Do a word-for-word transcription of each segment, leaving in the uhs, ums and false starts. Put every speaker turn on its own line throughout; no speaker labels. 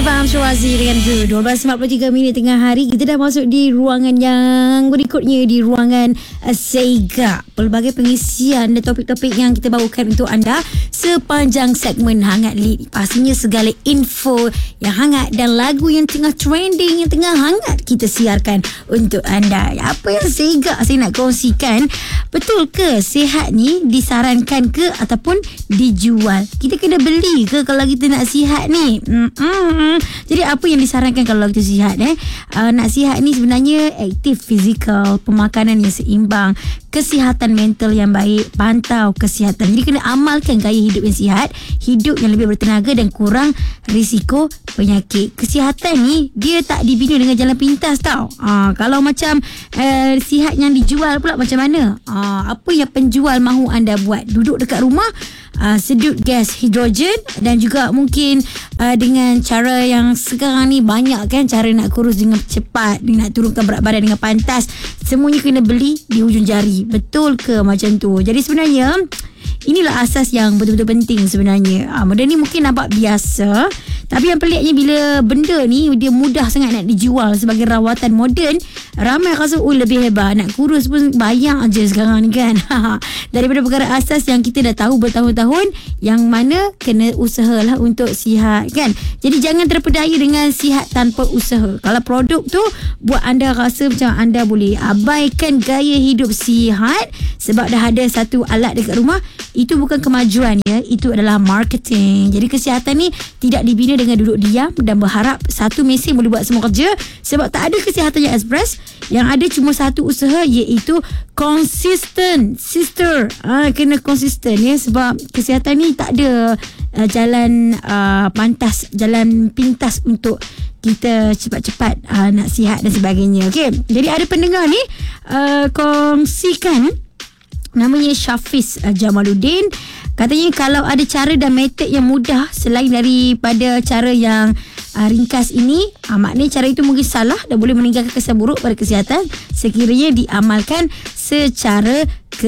F M Syuazi dengan Good. dua belas empat puluh tiga minit tengah hari. Kita dah masuk di ruangan yang berikutnya, di ruangan uh, Sega. Pelbagai pengisian dan topik-topik yang kita bawakan untuk anda sepanjang segmen Hangat Lead. Pastinya segala info yang hangat dan lagu yang tengah trending, yang tengah hangat kita siarkan untuk anda. Apa yang Sega saya nak kongsikan, betul ke sihat ni disarankan ke ataupun dijual? Kita kena beli ke kalau kita nak sihat ni? Mm-mm. Jadi apa yang disarankan kalau kita sihat eh? Uh, nak sihat ni sebenarnya aktif fizikal, pemakanan yang seimbang, kesihatan mental yang baik, pantau kesihatan. Jadi kena amalkan gaya hidup yang sihat, hidup yang lebih bertenaga dan kurang risiko penyakit. Kesihatan ni dia tak dibina dengan jalan pintas tau. Uh, kalau macam uh, sihat yang dijual pula macam mana? Uh, apa yang penjual mahu anda buat? Duduk dekat rumah, uh, sedut gas hidrogen dan juga mungkin uh, dengan cara yang sekarang ni banyak kan cara nak kurus dengan cepat, nak turunkan berat badan dengan pantas. Semuanya kena beli di hujung jari. Betul ke macam tu? Jadi sebenarnya inilah asas yang betul-betul penting sebenarnya. Ha, benda ni mungkin nampak biasa, tapi yang peliknya bila benda ni dia mudah sangat nak dijual sebagai rawatan moden, ramai rasa oh lebih hebat, nak kurus pun bayang aja sekarang ni kan. Daripada perkara asas yang kita dah tahu bertahun-tahun, yang mana kena usahalah untuk sihat kan. Jadi jangan terpedaya dengan sihat tanpa usaha. Kalau produk tu buat anda rasa macam anda boleh abaikan gaya hidup sihat sebab dah ada satu alat dekat rumah, itu bukan kemajuan ya, itu adalah marketing. Jadi kesihatan ni tidak dibina dengan duduk diam dan berharap satu mesin boleh buat semua kerja, sebab tak ada kesihatan yang express. Yang ada cuma satu usaha, iaitu konsisten. Sister, ha, kena konsisten ya, sebab kesihatan ni tak ada uh, jalan uh, pantas, jalan pintas untuk kita cepat-cepat uh, nak sihat dan sebagainya. Okey, jadi ada pendengar ni uh, kongsikan, namanya Syafiz uh, Jamaluddin. Katanya kalau ada cara dan metod yang mudah selain daripada cara yang uh, ringkas ini, uh, maknanya cara itu mungkin salah dan boleh meninggalkan kesan buruk pada kesihatan sekiranya diamalkan secara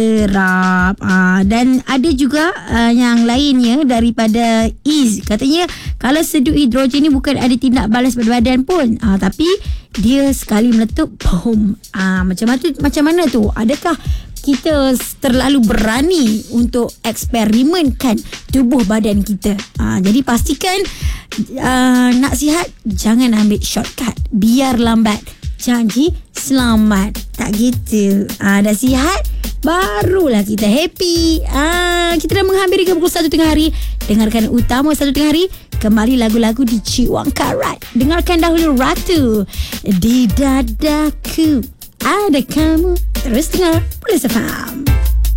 kerap. Uh, dan ada juga uh, yang lainnya daripada Iz. Katanya kalau seduh hidrogen ni bukan ada tindak balas pada badan pun, uh, tapi dia sekali meletup, boom. Uh, macam mana tu? Macam mana tu? Adakah kita terlalu berani untuk eksperimenkan tubuh badan kita? Ha, jadi pastikan uh, nak sihat, jangan ambil shortcut. Biar lambat, janji selamat. Tak gitu. Ha, dah sihat, barulah kita happy. Ha, kita dah menghampiri ke pukul satu tengah hari. Dengarkan utama satu tengah hari. Kembali lagu-lagu di Ciwang Karat. Dengarkan dahulu Ratu. Di dadaku ada kamu. Terus dengar Police F M.